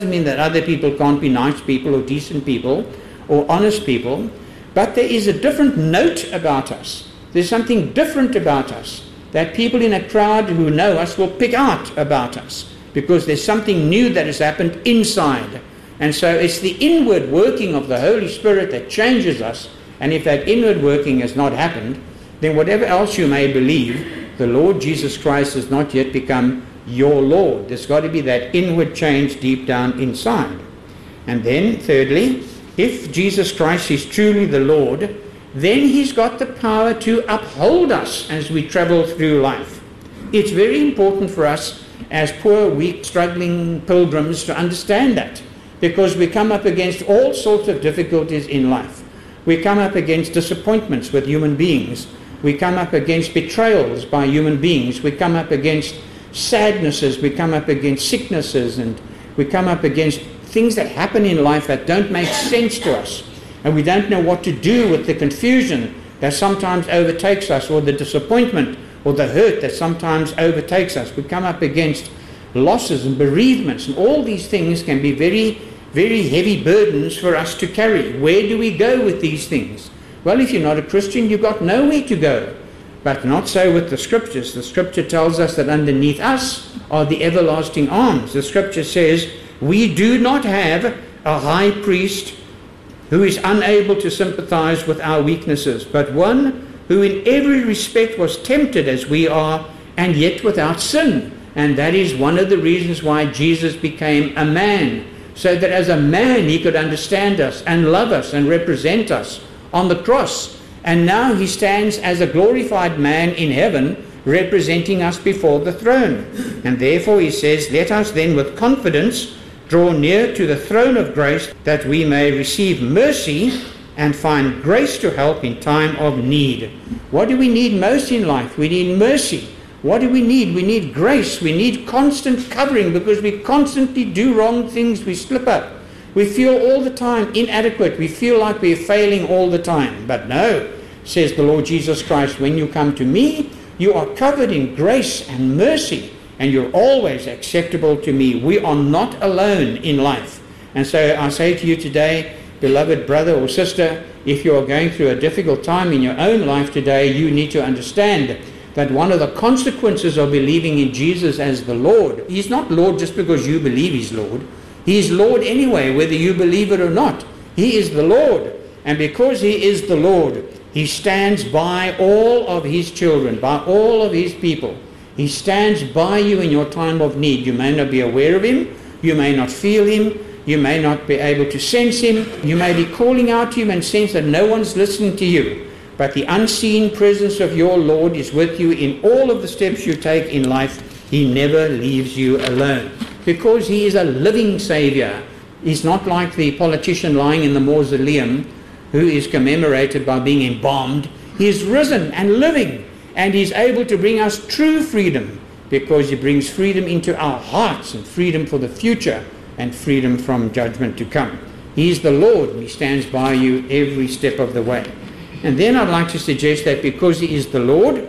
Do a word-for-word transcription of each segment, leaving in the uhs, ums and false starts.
mean that other people can't be nice people or decent people or honest people, but there is a different note about us. There's something different about us that people in a crowd who know us will pick out about us, because there's something new that has happened inside. And so it's the inward working of the Holy Spirit that changes us. And if that inward working has not happened, then whatever else you may believe, the Lord Jesus Christ has not yet become your Lord. There's got to be that inward change deep down inside. And then, thirdly, if Jesus Christ is truly the Lord, then he's got the power to uphold us as we travel through life. It's very important for us as poor, weak, struggling pilgrims to understand that, because we come up against all sorts of difficulties in life. We come up against disappointments with human beings. We come up against betrayals by human beings. We come up against sadnesses. We come up against sicknesses, and we come up against things that happen in life that don't make sense to us. And we don't know what to do with the confusion that sometimes overtakes us, or the disappointment or the hurt that sometimes overtakes us. We come up against losses and bereavements, and all these things can be very, very heavy burdens for us to carry. Where do we go with these things? Well, if you're not a Christian, you've got nowhere to go. But not so with the Scriptures. The Scripture tells us that underneath us are the everlasting arms. The Scripture says, we do not have a high priest who is unable to sympathize with our weaknesses, but one who in every respect was tempted as we are, and yet without sin. And that is one of the reasons why Jesus became a man, so that as a man he could understand us and love us and represent us on the cross. And now he stands as a glorified man in heaven, representing us before the throne. And therefore he says, let us then with confidence draw near to the throne of grace, that we may receive mercy and find grace to help in time of need. What do we need most in life? We need mercy. What do we need? We need grace. We need constant covering, because we constantly do wrong things. We slip up. We feel all the time inadequate. We feel like we're failing all the time. But no, says the Lord Jesus Christ, when you come to me, you are covered in grace and mercy, and you're always acceptable to me. We are not alone in life. And so I say to you today, beloved brother or sister, if you are going through a difficult time in your own life today, you need to understand that one of the consequences of believing in Jesus as the Lord, he's not Lord just because you believe he's Lord. He is Lord anyway, whether you believe it or not. He is the Lord. And because he is the Lord, he stands by all of his children, by all of his people. He stands by you in your time of need. You may not be aware of him. You may not feel him. You may not be able to sense him. You may be calling out to him and sense that no one's listening to you. But the unseen presence of your Lord is with you in all of the steps you take in life. He never leaves you alone, because he is a living Savior. He's not like the politician lying in the mausoleum who is commemorated by being embalmed. He is risen and living, and he's able to bring us true freedom, because he brings freedom into our hearts, and freedom for the future, and freedom from judgment to come. He's the Lord, and he stands by you every step of the way. And then I'd like to suggest that because he is the Lord,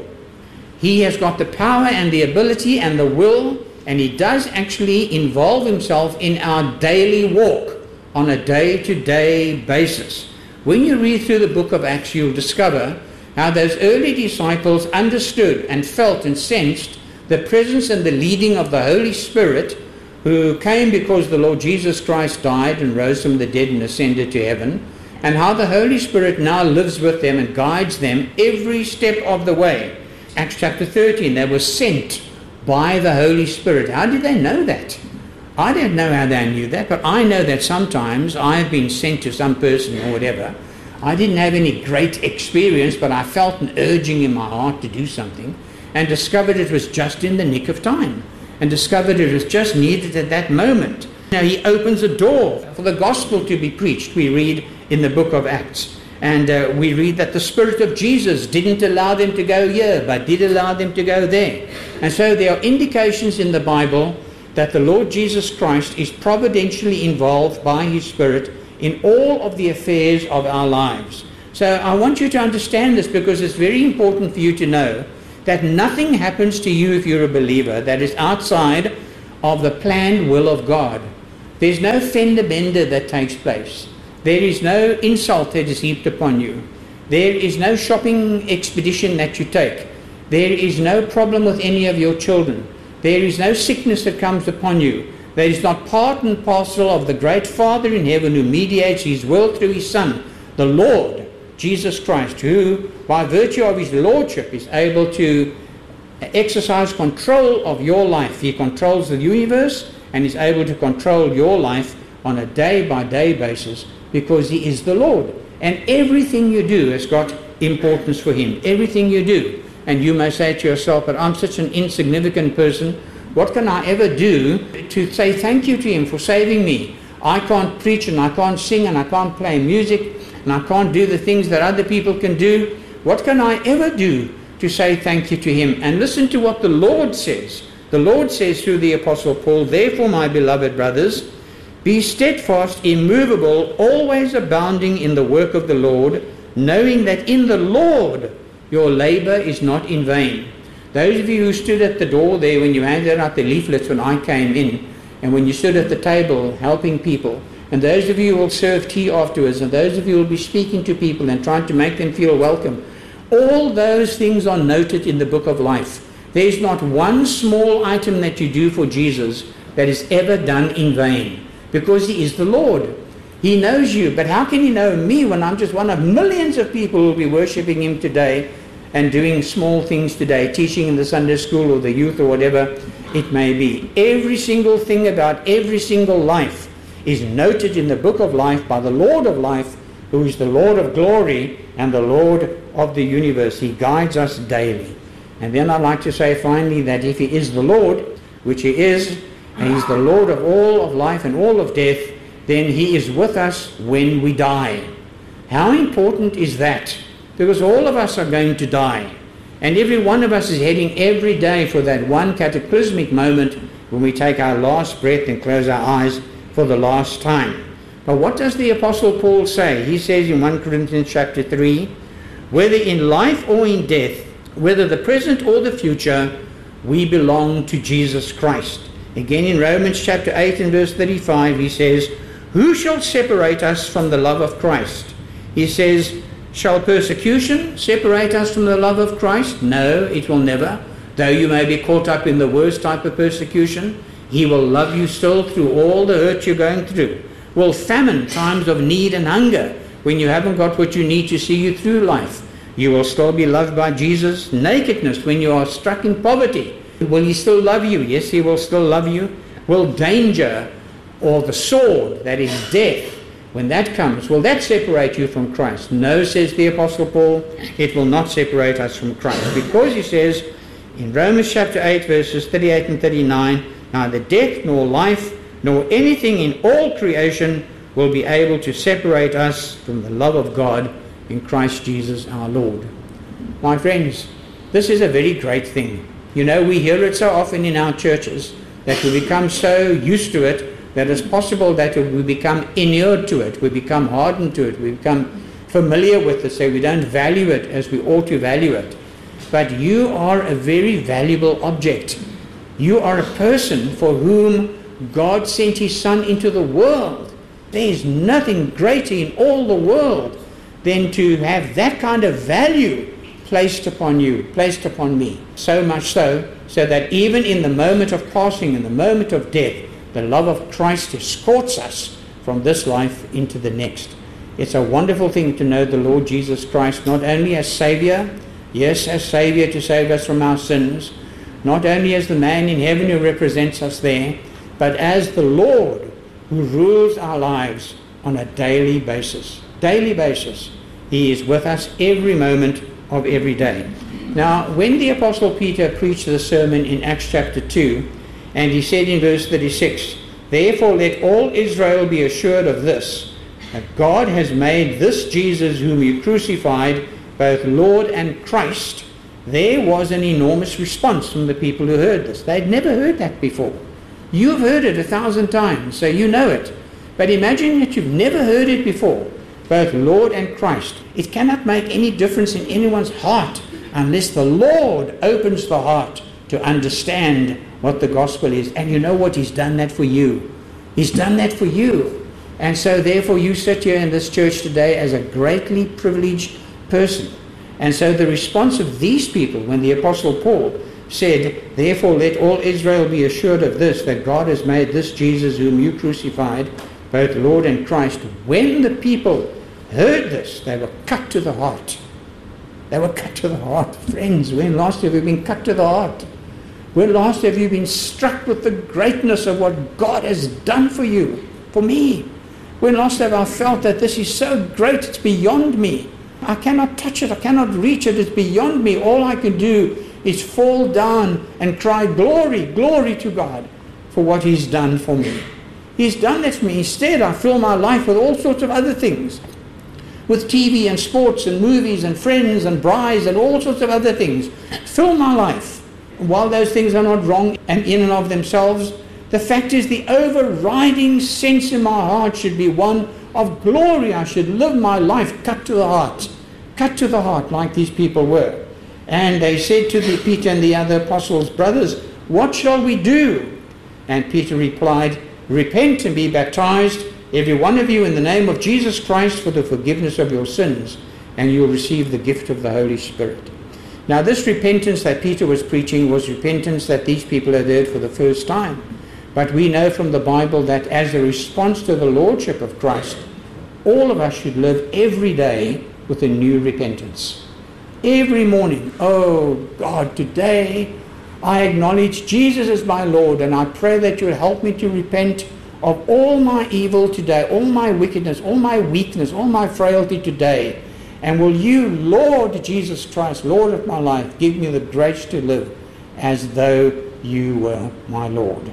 he has got the power and the ability and the will, and he does actually involve himself in our daily walk on a day-to-day basis. When you read through the book of Acts, you'll discover how those early disciples understood and felt and sensed the presence and the leading of the Holy Spirit, who came because the Lord Jesus Christ died and rose from the dead and ascended to heaven, and how the Holy Spirit now lives with them and guides them every step of the way. Acts chapter thirteen, they were sent by the Holy Spirit. How did they know that? I don't know how they knew that, but I know that sometimes I've been sent to some person or whatever. I didn't have any great experience, but I felt an urging in my heart to do something, and discovered it was just in the nick of time, and discovered it was just needed at that moment. Now he opens a door for the gospel to be preached, we read in the book of Acts. And uh, we read that the Spirit of Jesus didn't allow them to go here, but did allow them to go there. And so there are indications in the Bible that the Lord Jesus Christ is providentially involved by his Spirit in all of the affairs of our lives. So I want you to understand this, because it's very important for you to know that nothing happens to you if you're a believer that is outside of the planned will of God. There's no fender bender that takes place. There is no insult that is heaped upon you. There is no shopping expedition that you take. There is no problem with any of your children. There is no sickness that comes upon you. That is not part and parcel of the great Father in heaven who mediates his will through his Son, the Lord Jesus Christ, who by virtue of his lordship is able to exercise control of your life. He controls the universe and is able to control your life on a day-by-day basis because he is the Lord. And everything you do has got importance for him. Everything you do. And you may say to yourself, but I'm such an insignificant person. What can I ever do to say thank you to him for saving me? I can't preach and I can't sing and I can't play music and I can't do the things that other people can do. What can I ever do to say thank you to him? And listen to what the Lord says. The Lord says through the Apostle Paul, therefore, my beloved brothers, be steadfast, immovable, always abounding in the work of the Lord, knowing that in the Lord your labor is not in vain. Those of you who stood at the door there when you handed out the leaflets when I came in, and when you stood at the table helping people, and those of you who will serve tea afterwards, and those of you who will be speaking to people and trying to make them feel welcome, all those things are noted in the book of life. There is not one small item that you do for Jesus that is ever done in vain, because he is the Lord. He knows you, but how can he know me when I'm just one of millions of people who will be worshipping him today and doing small things today, teaching in the Sunday school or the youth or whatever it may be. Every single thing about every single life is noted in the book of life by the Lord of life, who is the Lord of glory and the Lord of the universe. He guides us daily. And then I'd like to say finally that if he is the Lord, which he is, and he's the Lord of all of life and all of death, then he is with us when we die. How important is that? Because all of us are going to die. And every one of us is heading every day for that one cataclysmic moment when we take our last breath and close our eyes for the last time. But what does the Apostle Paul say? He says in First Corinthians chapter three, whether in life or in death, whether the present or the future, we belong to Jesus Christ. Again in Romans chapter eight and verse thirty-five, he says, who shall separate us from the love of Christ? He says, shall persecution separate us from the love of Christ? No, it will never. Though you may be caught up in the worst type of persecution, he will love you still through all the hurt you're going through. Will famine, times of need and hunger, when you haven't got what you need to see you through life, you will still be loved by Jesus. Nakedness, when you are struck in poverty, will he still love you? Yes, he will still love you. Will danger or the sword, that is death, when that comes, will that separate you from Christ? No, says the Apostle Paul, it will not separate us from Christ. Because he says in Romans chapter eight, verses thirty-eight and thirty-nine, neither death nor life nor anything in all creation will be able to separate us from the love of God in Christ Jesus our Lord. My friends, this is a very great thing. You know, we hear it so often in our churches that we become so used to it that it's possible that we become inured to it, we become hardened to it, we become familiar with it, so we don't value it as we ought to value it. But you are a very valuable object. You are a person for whom God sent his Son into the world. There is nothing greater in all the world than to have that kind of value placed upon you, placed upon me. So much so, so that even in the moment of passing, in the moment of death, the love of Christ escorts us from this life into the next. It's a wonderful thing to know the Lord Jesus Christ, not only as Savior, yes, as Savior to save us from our sins, not only as the man in heaven who represents us there, but as the Lord who rules our lives on a daily basis. Daily basis. He is with us every moment of every day. Now, when the Apostle Peter preached the sermon in Acts chapter two, and he said in verse thirty-six, therefore let all Israel be assured of this, that God has made this Jesus whom you crucified both Lord and Christ. There was an enormous response from the people who heard this. They'd never heard that before. You've heard it a thousand times, so you know it. But imagine that you've never heard it before, both Lord and Christ. It cannot make any difference in anyone's heart unless the Lord opens the heart to understand what the gospel is. And you know what? He's done that for you. He's done that for you. And so therefore you sit here in this church today as a greatly privileged person. And so the response of these people, when the Apostle Paul said, therefore let all Israel be assured of this, that God has made this Jesus whom you crucified, both Lord and Christ. When the people heard this, they were cut to the heart. They were cut to the heart. Friends, when last have you been cut to the heart? When last have you been struck with the greatness of what God has done for you, for me? When last have I felt that this is so great, it's beyond me. I cannot touch it, I cannot reach it, it's beyond me. All I can do is fall down and cry, glory, glory to God for what He's done for me. He's done that for me. Instead, I fill my life with all sorts of other things. With T V and sports and movies and friends and brides and all sorts of other things. Fill my life. And while those things are not wrong and in and of themselves, the fact is the overriding sense in my heart should be one of glory. I should live my life cut to the heart. Cut to the heart like these people were. And they said to the Peter and the other apostles, brothers, what shall we do? And Peter replied, repent and be baptized, every one of you, in the name of Jesus Christ for the forgiveness of your sins, and you'll receive the gift of the Holy Spirit. Now this repentance that Peter was preaching was repentance that these people had heard for the first time. But we know from the Bible that as a response to the Lordship of Christ, all of us should live every day with a new repentance. Every morning, oh God, today I acknowledge Jesus as my Lord, and I pray that you will help me to repent of all my evil today, all my wickedness, all my weakness, all my frailty today. And will you, Lord Jesus Christ, Lord of my life, give me the grace to live as though you were my Lord.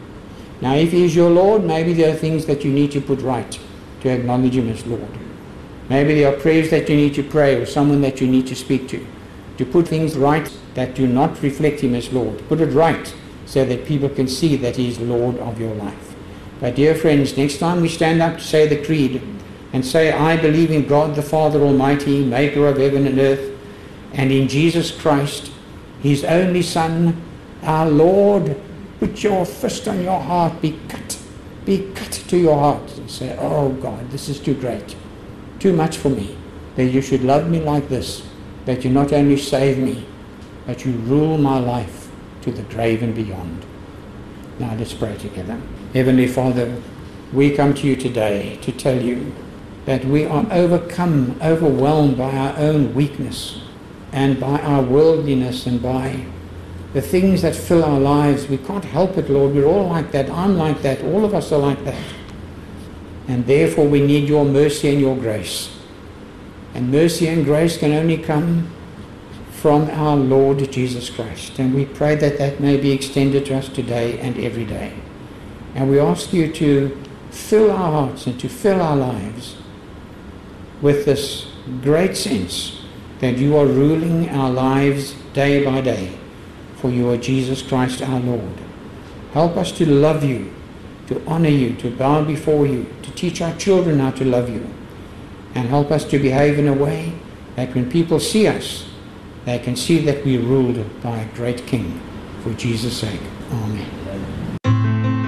Now, if He is your Lord, maybe there are things that you need to put right to acknowledge Him as Lord. Maybe there are prayers that you need to pray, or someone that you need to speak to, to put things right that do not reflect Him as Lord. Put it right so that people can see that He is Lord of your life. But dear friends, next time we stand up to say the creed and say, I believe in God the Father Almighty, maker of heaven and earth, and in Jesus Christ, His only Son, our Lord, put your fist on your heart, be cut, be cut to your heart, and say, oh God, this is too great, too much for me, that you should love me like this, that you not only save me, but you rule my life to the grave and beyond. Now let's pray together. Heavenly Father, we come to you today to tell you that we are overcome, overwhelmed by our own weakness and by our worldliness and by the things that fill our lives. We can't help it, Lord. We're all like that. I'm like that. All of us are like that. And therefore we need your mercy and your grace. And mercy and grace can only come from our Lord Jesus Christ. And we pray that that may be extended to us today and every day. And we ask you to fill our hearts and to fill our lives with this great sense that you are ruling our lives day by day, for you are Jesus Christ our Lord. Help us to love you, to honor you, to bow before you, to teach our children how to love you, and help us to behave in a way that when people see us, they can see that we ruled by a great King. For Jesus' sake, amen.